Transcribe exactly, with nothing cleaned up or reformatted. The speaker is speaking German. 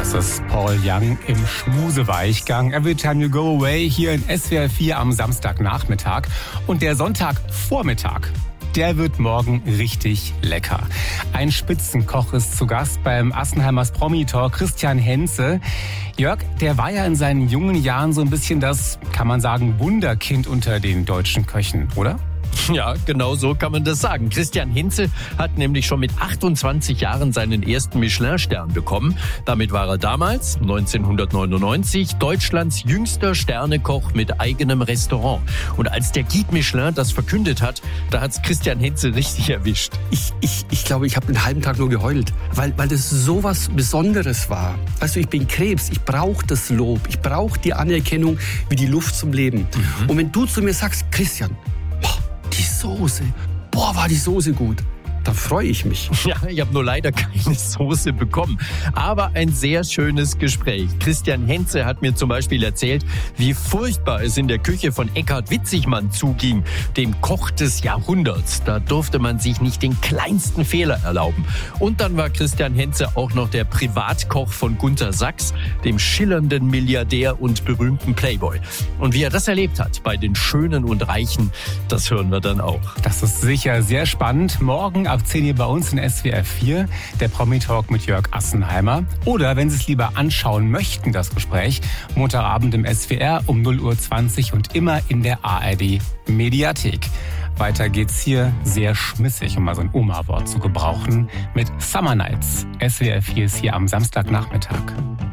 Das ist Paul Young im Schmuseweichgang. Every Time You Go Away hier in S W R vier am Samstagnachmittag. Und der Sonntagvormittag, der wird morgen richtig lecker. Ein Spitzenkoch ist zu Gast beim Assenheimers Promi-Talk, Christian Henze. Jörg, der war ja in seinen jungen Jahren so ein bisschen das, kann man sagen, Wunderkind unter den deutschen Köchen, oder? Ja, genau so kann man das sagen. Christian Henze hat nämlich schon mit achtundzwanzig Jahren seinen ersten Michelin-Stern bekommen. Damit war er damals, neunzehnhundertneunundneunzig, Deutschlands jüngster Sternekoch mit eigenem Restaurant. Und als der Guide Michelin das verkündet hat, da hat's Christian Henze richtig erwischt. Ich, ich, ich glaube, ich habe einen halben Tag nur geheult, weil, weil das so was Besonderes war. Weißt du, ich bin Krebs, ich brauche das Lob, ich brauche die Anerkennung wie die Luft zum Leben. Mhm. Und wenn du zu mir sagst, Christian, die Soße, boah, war die Soße gut. Da freue ich mich. Ja, ich habe nur leider keine Soße bekommen. Aber ein sehr schönes Gespräch. Christian Henze hat mir zum Beispiel erzählt, wie furchtbar es in der Küche von Eckhard Witzigmann zuging, dem Koch des Jahrhunderts. Da durfte man sich nicht den kleinsten Fehler erlauben. Und dann war Christian Henze auch noch der Privatkoch von Gunter Sachs, dem schillernden Milliardär und berühmten Playboy. Und wie er das erlebt hat bei den Schönen und Reichen, das hören wir dann auch. Das ist sicher sehr spannend. Morgen ab zehn Uhr bei uns in S W R vier, der Promi-Talk mit Jörg Assenheimer. Oder wenn Sie es lieber anschauen möchten, das Gespräch, Montagabend im S W R um null Uhr zwanzig und immer in der A R D-Mediathek. Weiter geht's hier sehr schmissig, um mal so ein Oma-Wort zu gebrauchen, mit Summer Nights. S W R vier ist hier am Samstagnachmittag.